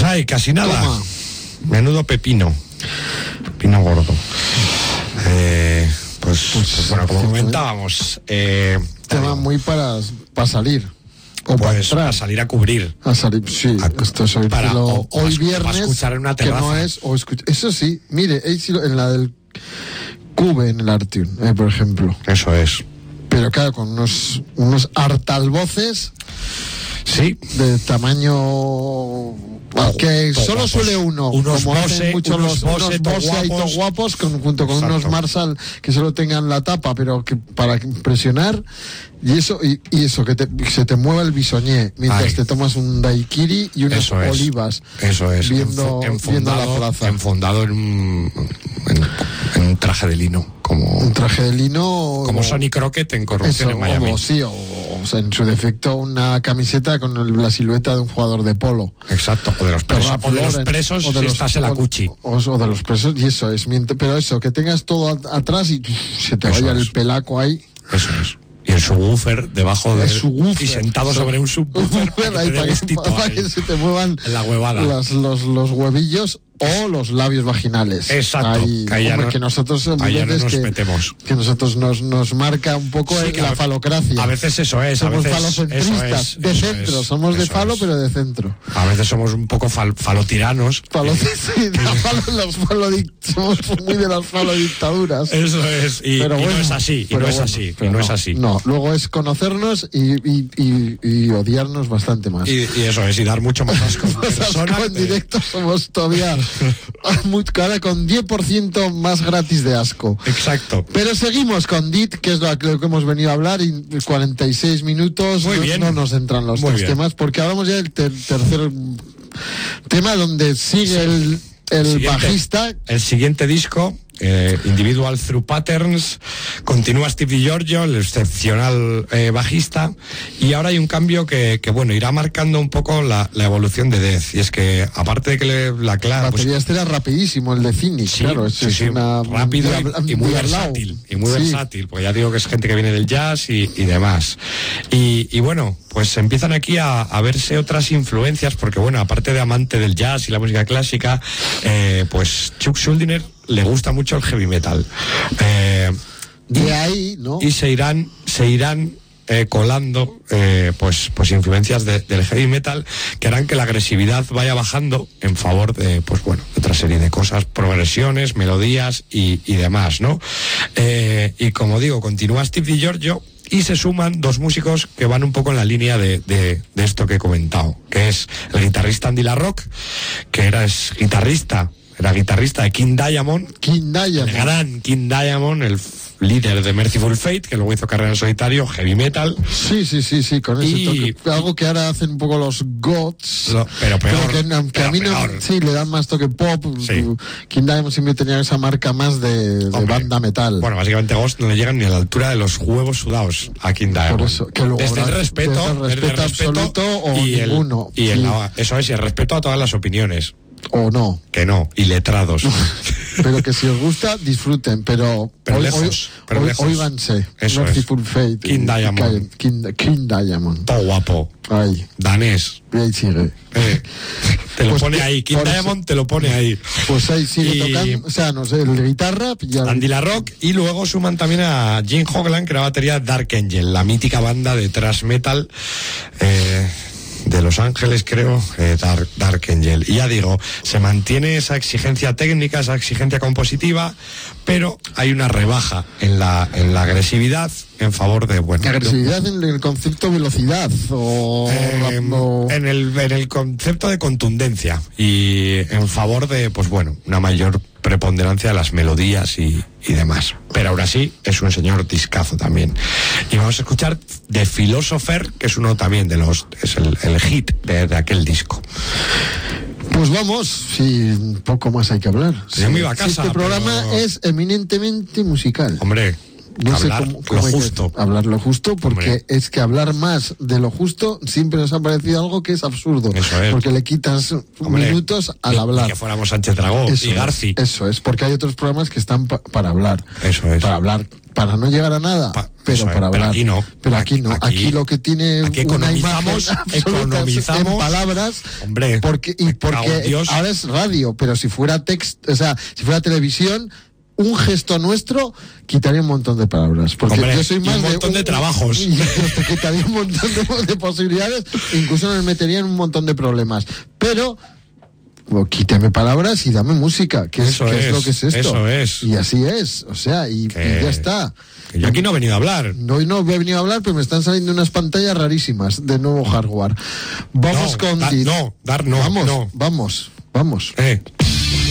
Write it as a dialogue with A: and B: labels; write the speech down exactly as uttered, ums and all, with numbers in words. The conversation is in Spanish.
A: hay, casi nada.
B: Toma.
A: Menudo pepino. Pepino gordo. Eh, pues,
B: Pues,
A: pues bueno, como
B: sí,
A: comentábamos. Eh,
B: Tema muy para, para salir. O para
A: pues
B: entrar.
A: a salir a cubrir.
B: A salir, sí,
A: A-
B: esto es oírlo
A: para- o- o
B: hoy
A: escu-
B: viernes,
A: para escuchar en una
B: que
A: terraza.
B: no es, o escucha, eso sí, mire, he sido en la del Cube en el Artium, eh, por ejemplo,
A: Eso es.
B: pero claro, con unos, unos hartalvoces
A: Sí.
B: de tamaño que
A: to
B: solo
A: guapos.
B: suele uno,
A: Unos
B: como
A: Bose,
B: hacen muchos
A: unos
B: los
A: Bose,
B: unos
A: to
B: Bose ahí to
A: guapos.
B: guapos, con, junto con
A: Exacto.
B: unos Marshall que solo tengan la tapa, pero que para impresionar, y eso y, y eso que te, que se te mueva el bisoñé mientras
A: Ay.
B: te tomas un daiquiri y unas
A: Eso es.
B: olivas,
A: Eso es.
B: viendo,
A: Enfo-
B: viendo la
A: enfondado,
B: plaza.
A: enfondado en un, en, en un traje de lino. Como,
B: Un traje de lino.
A: como
B: o-
A: Sonny Crockett en Corrupción
B: Eso,
A: en Miami.
B: o, sí, o, o sea, en su defecto una camiseta con el- la silueta de un jugador de polo.
A: Exacto. O de los presos,
B: Ralph
A: o de los
B: Lauren,
A: presos
B: o de
A: si
B: los-
A: estás en la
B: o-
A: cuchi.
B: O, o de los presos, y eso es. miente- Pero eso, que tengas todo a- atrás y se te
A: Eso
B: vaya
A: es.
B: el pelaco ahí.
A: Eso es. Y el subwoofer debajo de
B: El subwoofer.
A: y sentado sobre un subwoofer para
B: Ahí,
A: que te dé
B: para, que,
A: gustito
B: para
A: ahí.
B: que se te muevan
A: En la huevada.
B: las- los, los huevillos o los labios vaginales.
A: Exacto,
B: Ahí,
A: que ahí ya
B: hombre,
A: no-
B: que nosotros
A: ahí ya no
B: veces
A: nos
B: que,
A: metemos.
B: que nosotros nos, nos marca un poco
A: Sí,
B: el-
A: que
B: la
A: a-
B: falocracia.
A: A veces eso es.
B: Somos
A: a veces,
B: falocentristas,
A: eso es,
B: de
A: eso
B: centro,
A: es,
B: somos de
A: eso
B: falo,
A: es.
B: pero de centro.
A: A veces somos un poco fal- falotiranos.
B: Falo, sí, la falo- los falodic- somos muy de las falodictaduras.
A: Eso es. Y,
B: Pero
A: y
B: bueno,
A: no es así. Y
B: pero
A: no es
B: bueno,
A: así. Y
B: pero
A: no es así.
B: No, luego es conocernos y, y, y, y odiarnos bastante más.
A: Y, y eso es. Y dar mucho más asco. en
B: Más
A: persona
B: asco en
A: de-
B: directo somos todavía muy, ahora con diez por ciento más gratis de asco.
A: Exacto.
B: Pero seguimos con D I T, que es lo que lo que hemos venido a hablar, y cuarenta y seis minutos.
A: Muy
B: no,
A: bien.
B: no nos entran los
A: Muy
B: tres
A: bien.
B: temas, porque hablamos ya del ter- tercer tema donde sigue el, el
A: Siguiente-
B: bajista.
A: El siguiente disco, eh, Individual Through Patterns, continúa Steve DiGiorgio, el excepcional eh, bajista, y ahora hay un cambio que, que bueno, irá marcando un poco la, la evolución de Death, y es que aparte de que le, la clara, pues,
B: batería este era rapidísimo, el de Cynic,
A: sí,
B: claro, es,
A: sí,
B: es
A: sí,
B: una
A: rápido y, y muy
B: diablao.
A: versátil, y muy
B: Sí.
A: versátil, porque ya digo que es gente que viene del jazz y, y demás. Y, y bueno, pues empiezan aquí a, a verse otras influencias, porque bueno, aparte de amante del jazz y la música clásica, eh, pues Chuck Schuldiner le gusta mucho el heavy metal. Eh,
B: De ahí, ¿no?
A: y se irán, se irán eh, colando eh, pues, pues influencias de- del heavy metal que harán que la agresividad vaya bajando en favor de, pues bueno, de otra serie de cosas, progresiones, melodías y, y demás, ¿no? Eh, y como digo, continúa Steve DiGiorgio y se suman dos músicos que van un poco en la línea de, de, de esto que he comentado, que es el guitarrista Andy LaRocque, que era es guitarrista, era guitarrista de King Diamond,
B: King Diamond.
A: el gran King Diamond, el f- líder de Merciful Fate, que luego hizo carrera en solitario, heavy metal,
B: Sí, sí, sí, sí, con ese
A: Y-
B: toque. Algo que ahora hacen un poco los goths.
A: Lo- pero peor,
B: Creo que, aunque
A: pero
B: a mí no,
A: peor.
B: sí, le dan más toque pop.
A: Sí.
B: King Diamond siempre tenía esa marca más de, de
A: Hombre,
B: banda metal.
A: Bueno, básicamente Ghost no le llegan ni a la altura de los huevos sudados a King Diamond.
B: Por eso, que luego
A: desde el
B: habrá-
A: respeto,
B: desde el
A: desde el
B: respeto
A: respeto
B: absoluto o
A: y el-
B: ninguno.
A: y el-
B: Sí.
A: no, eso es, y el respeto a todas las opiniones.
B: O no.
A: Que no, y letrados.
B: Pero que si os gusta, disfruten. Pero,
A: Pero
B: hoy,
A: lejos,
B: hoy-
A: pero
B: hoy-
A: lejos.
B: óiganse.
A: Eso
B: Merciful Fate.
A: King
B: y-
A: Diamond.
B: King, King Diamond.
A: Todo guapo.
B: Ay,
A: Danés.
B: y ahí sigue.
A: Eh, te lo
B: Pues
A: pone
B: que-
A: ahí. King
B: por eso-
A: Diamond te lo pone ahí.
B: Pues ahí sigue
A: Y-
B: tocando. O sea, no sé, el de guitarra. Ya,
A: Andy LaRocque, y luego suman también a Jim Hoglan, que era batería de Dark Angel, la mítica banda de thrash metal eh, de Los Ángeles, creo, eh, Dark, Dark Angel. Y ya digo, se mantiene esa exigencia técnica, esa exigencia compositiva, pero hay una rebaja en la, en la agresividad en favor de, bueno,
B: agresividad en el concepto velocidad o,
A: eh,
B: o-
A: en el en el concepto de contundencia y en favor de, pues bueno, una mayor preponderancia de las melodías y, y demás. Pero ahora sí, es un señor discazo también. Y vamos a escuchar The Philosopher, que es uno también de los, es el, el hit de, de aquel disco.
B: Pues vamos, sí, poco más hay que hablar.
A: Yo me iba a
B: Sí,
A: casa,
B: este programa
A: pero-
B: es eminentemente musical.
A: Hombre,
B: No sé
A: hablar
B: cómo, cómo
A: lo
B: hay que
A: justo.
B: hablar lo justo, porque
A: Hombre.
B: es que hablar más de lo justo siempre nos ha parecido algo que es absurdo.
A: Eso es.
B: Porque le quitas
A: Hombre,
B: minutos al
A: ni-
B: hablar.
A: ni que fuéramos Sánchez Dragó
B: Eso
A: y Garci.
B: Es, eso es, porque hay otros programas que están pa- para hablar.
A: Eso es.
B: Para hablar, para no llegar a nada,
A: Pa-
B: pero
A: eso es,
B: para
A: pero
B: hablar.
A: aquí no.
B: Pero aquí no. Aquí,
A: Aquí-
B: lo que tiene
A: aquí
B: una
A: economizamos-
B: imagen absoluta
A: economizamos.
B: en palabras.
A: Hombre,
B: porque, y
A: me cago en
B: porque
A: Dios.
B: ahora es radio, pero si fuera texto, o sea, si fuera televisión, un gesto nuestro quitaría un montón de palabras. Porque
A: Hombre,
B: yo soy
A: y
B: más
A: un montón de trabajos.
B: Y te quitaría un montón de, de posibilidades, incluso nos metería en un montón de problemas. Pero bueno, quítame palabras y dame música, que,
A: Eso
B: es, que es,
A: es,
B: lo que es esto.
A: eso es.
B: Y así es, o sea, y,
A: Que-
B: y ya está.
A: Que yo aquí no he venido a hablar.
B: No, no he venido a hablar, pero me están saliendo unas pantallas rarísimas de nuevo hardware. Vamos
A: No,
B: con...
A: da-
B: Di-
A: no, dar no,
B: Vamos,
A: no.
B: vamos, vamos.
A: Eh,